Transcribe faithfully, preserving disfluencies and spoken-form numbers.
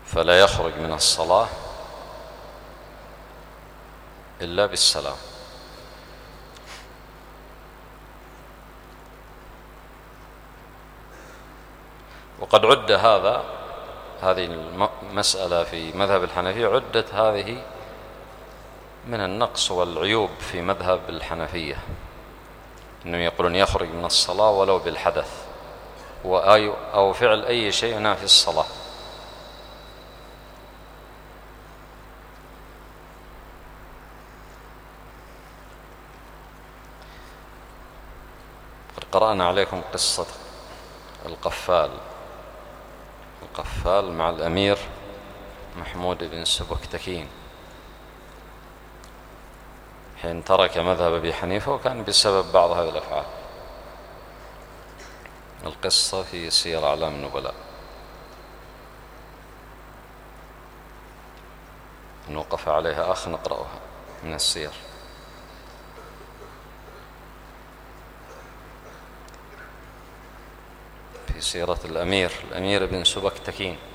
فلا يخرج من الصلاة إلا بالسلام. وقد عد هذا هذه المسألة في مذهب الحنفية عدت هذه من النقص والعيوب في مذهب الحنفية، إنهم يقولون يخرج من الصلاة ولو بالحدث أو فعل أي شيء ينافي الصلاة. قد قرأنا عليكم قصة القفال القفال مع الأمير محمود بن سبكتكين حين ترك مذهب أبي حنيفة، وكان بسبب بعض هذه الأفعال. القصة في سير أعلام النبلاء، نوقف عليها أخ نقرأها من السير. في سيرة الأمير الأمير بن سبكتكين